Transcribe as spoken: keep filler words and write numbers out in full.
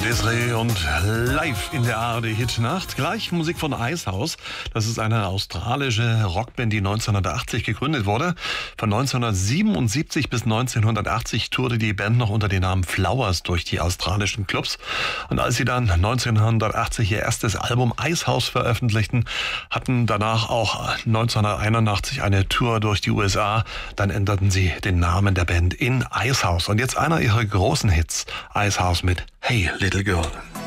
Desiree und live in der A R D-Hitnacht. Gleich Musik von Icehouse. Das ist eine australische Rockband, die neunzehnhundertachtzig gegründet wurde. Von neunzehnhundertsiebenundsiebzig bis neunzehnhundertachtzig tourte die Band noch unter dem Namen Flowers durch die australischen Clubs. Und als sie dann neunzehnhundertachtzig ihr erstes Album Icehouse veröffentlichten, hatten danach auch neunzehnhunderteinundachtzig eine Tour durch die U S A. Dann änderten sie den Namen der Band in Icehouse. Und jetzt einer ihrer großen Hits, Icehouse mit Hey Little Girl.